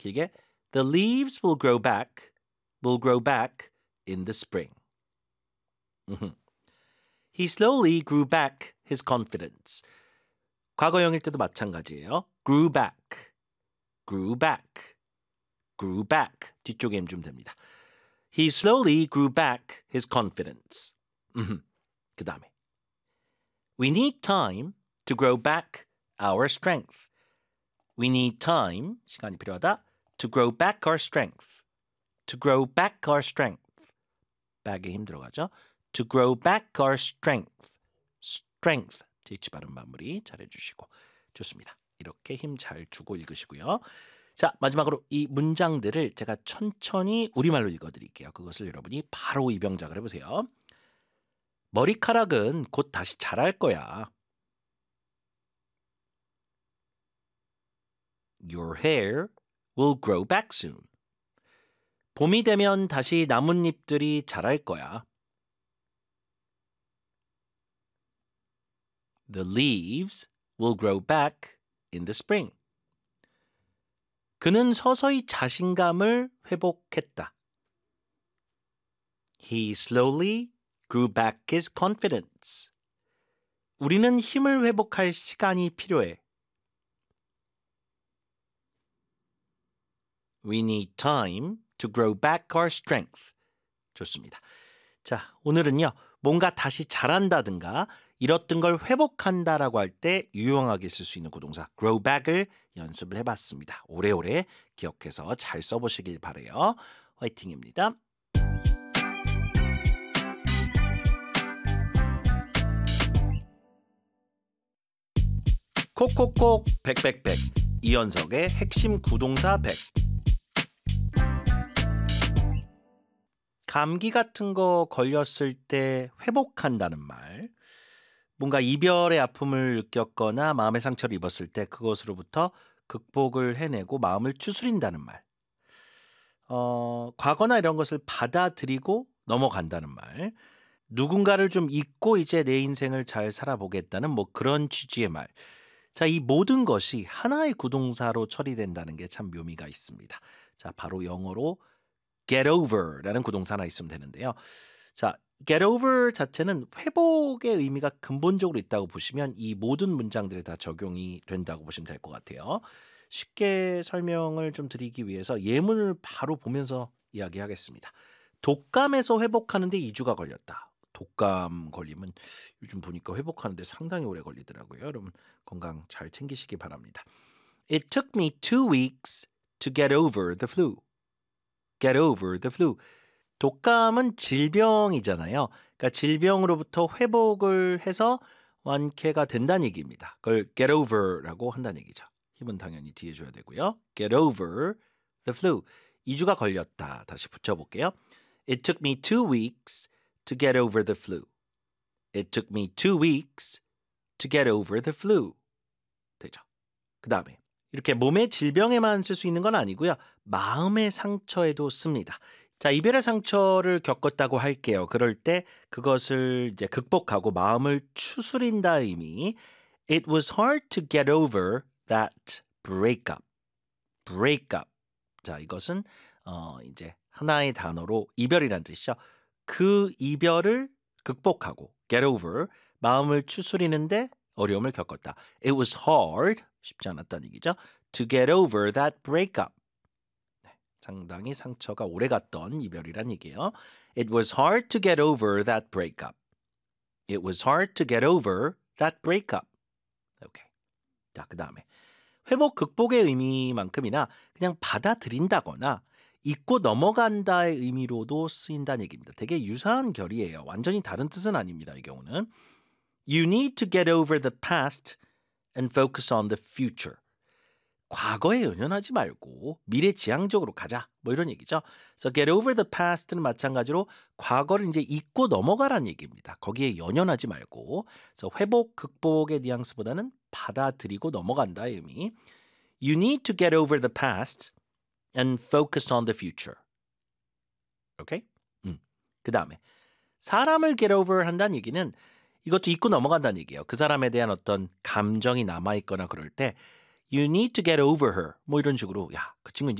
길게 The leaves will grow back in the spring. He slowly grew back his confidence. 과거형일 때도 마찬가지예요. grew back. 뒤쪽에 힘 주면 됩니다. He slowly grew back his confidence. 그 다음에 We need time to grow back our strength. We need time, 시간이 필요하다. To grow back our strength. To grow back our strength. back에 힘 들어가죠. To grow back our strength. strength. th 발음 마무리 잘해주시고 좋습니다. 이렇게 힘 잘 주고 읽으시고요. 자, 마지막으로 이 문장들을 제가 천천히 우리말로 읽어드릴게요. 그것을 여러분이 바로 입영작을 해보세요. 머리카락은 곧 다시 자랄 거야. Your hair will grow back soon. 봄이 되면 다시 나뭇잎들이 자랄 거야. The leaves will grow back in the spring. 그는 서서히 자신감을 회복했다. He slowly grew back his confidence. 우리는 힘을 회복할 시간이 필요해. We need time to grow back our strength. 좋습니다. 자, 오늘은요. 뭔가 다시 자란다든가 잃었던 걸 회복한다라고 할 때 유용하게 쓸 수 있는 구동사 grow back을 연습을 해봤습니다. 오래오래 기억해서 잘 써보시길 바라요. 화이팅입니다. 콕콕콕 백백백 이연석의 핵심 구동사 100. 감기 같은 거 걸렸을 때 회복한다는 말, 뭔가 이별의 아픔을 느꼈거나 마음의 상처를 입었을 때 그것으로부터 극복을 해내고 마음을 추스린다는 말, 과거나 이런 것을 받아들이고 넘어간다는 말, 누군가를 좀 잊고 이제 내 인생을 잘 살아보겠다는 뭐 그런 취지의 말. 자, 이 모든 것이 하나의 구동사로 처리된다는 게 참 묘미가 있습니다. 자, 바로 영어로 get over라는 구동사 하나 있으면 되는데요. 자, get over 자체는 회복의 의미가 근본적으로 있다고 보시면 이 모든 문장들에 다 적용이 된다고 보시면 될 것 같아요. 쉽게 설명을 좀 드리기 위해서 예문을 바로 보면서 이야기하겠습니다. 독감에서 회복하는데 2주가 걸렸다. 독감 걸리면 요즘 보니까 회복하는데 상당히 오래 걸리더라고요. 여러분 건강 잘 챙기시기 바랍니다. It took me 2 weeks to get over the flu. Get over the flu. 독감은 질병이잖아요. 그러니까 질병으로부터 회복을 해서 완쾌가 된다는 얘기입니다. 그걸 get over라고 한다는 얘기죠. 힘은 당연히 뒤에 줘야 되고요. Get over the flu. 2주가 걸렸다. 다시 붙여볼게요. It took me 2 weeks to get over the flu. It took me 2 weeks to get over the flu. 되죠. 그 다음에 이렇게 몸의 질병에만 쓸 수 있는 건 아니고요. 마음의 상처에도 씁니다. 자, 이별의 상처를 겪었다고 할게요. 그럴 때 그것을 이제 극복하고 마음을 추스린다 의미. It was hard to get over that breakup. breakup. 자, 이것은 이제 하나의 단어로 이별이란 뜻이죠. 그 이별을 극복하고 get over, 마음을 추스리는데 어려움을 겪었다. It was hard, 쉽지 않았다는 얘기죠. To get over that breakup. 네, 상당히 상처가 오래갔던 이별이란 얘기예요. It was hard to get over that breakup. It was hard to get over that breakup. 오케이. 자, 그 다음에 회복 극복의 의미만큼이나 그냥 받아들인다거나 잊고 넘어간다의 의미로도 쓰인다는 얘기입니다. 되게 유사한 결이에요. 완전히 다른 뜻은 아닙니다. 이 경우는 You need to get over the past and focus on the future. 과거에 연연하지 말고 미래지향적으로 가자. 뭐 이런 얘기죠. So get over the past는 마찬가지로 과거를 이제 잊고 넘어가라는 얘기입니다. 거기에 연연하지 말고. 그래서 회복, 극복의 뉘앙스보다는 받아들이고 넘어간다의 의미. You need to get over the past and focus on the future. 오케이? 그 다음에 사람을 get over 한다는 얘기는 이것도 잊고 넘어간다는 얘기예요. 그 사람에 대한 어떤 감정이 남아있거나 그럴 때 You need to get over her. 뭐 이런 식으로 야, 그 친구 이제